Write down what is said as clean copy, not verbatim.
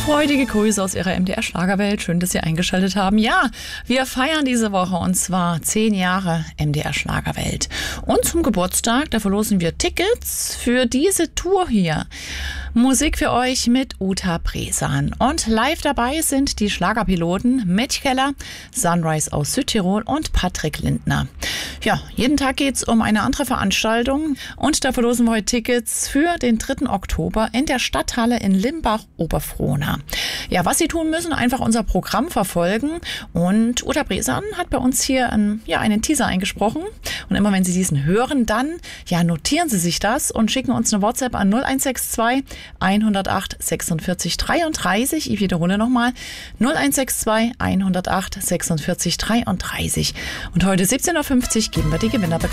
Freudige Grüße aus Ihrer MDR-Schlagerwelt. Schön, dass Sie eingeschaltet haben. Ja, wir feiern diese Woche und zwar 10 Jahre MDR-Schlagerwelt. Und zum Geburtstag, da verlosen wir Tickets für diese Tour hier. Musik für euch mit Uta Bresan. Und live dabei sind die Schlagerpiloten Mitch Keller, Sunrise aus Südtirol und Patrick Lindner. Ja, jeden Tag geht's um eine andere Veranstaltung und da verlosen wir heute Tickets für den 3. Oktober in der Stadthalle in Limbach-Oberfrohna. Ja, was Sie tun müssen, einfach unser Programm verfolgen und Uta Bresan hat bei uns hier einen Teaser eingesprochen und immer wenn Sie diesen hören, dann notieren Sie sich das und schicken uns eine WhatsApp an 0162 108 46 33. Ich wiederhole nochmal 0162 108 46 33. Und heute 17.50 Uhr geben wir die Gewinner bekannt.